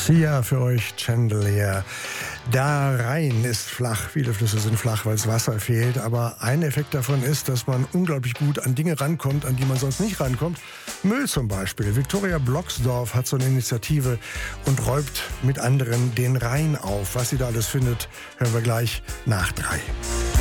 Sia für euch, Chandelier. Der Rhein ist flach, viele Flüsse sind flach, weil es Wasser fehlt. Aber ein Effekt davon ist, dass man unglaublich gut an Dinge rankommt, an die man sonst nicht rankommt. Müll zum Beispiel. Viktoria Blocksdorf hat so eine Initiative und räumt mit anderen den Rhein auf. Was sie da alles findet, hören wir gleich nach 3.